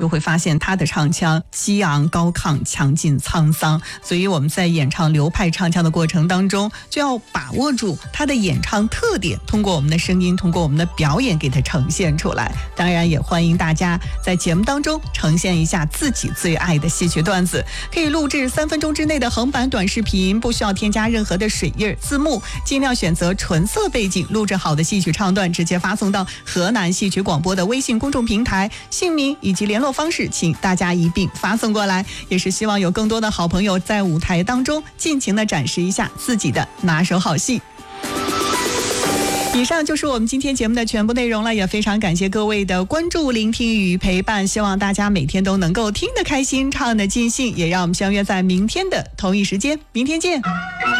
就会发现他的唱腔激昂高亢、强劲沧桑，所以我们在演唱流派唱腔的过程当中，就要把握住他的演唱特点，通过我们的声音，通过我们的表演给它呈现出来。当然也欢迎大家在节目当中呈现一下自己最爱的戏曲段子，可以录制3分钟之内的横版短视频，不需要添加任何的水印字幕，尽量选择纯色背景，录制好的戏曲唱段直接发送到河南戏曲广播的微信公众平台，姓名以及联络方式请大家一并发送过来，也是希望有更多的好朋友在舞台当中尽情的展示一下自己的拿手好戏。以上就是我们今天节目的全部内容了，也非常感谢各位的关注、聆听与陪伴，希望大家每天都能够听得开心，唱得尽兴，也让我们相约在明天的同一时间，明天见。